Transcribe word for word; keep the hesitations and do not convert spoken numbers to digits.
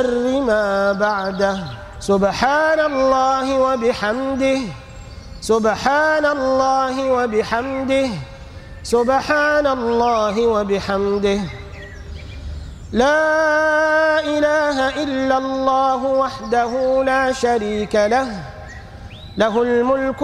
ما بعده. سبحان الله وبحمده سبحان الله وبحمده سبحان الله وبحمده. لا إله إلا الله وحده لا شريك له له الملك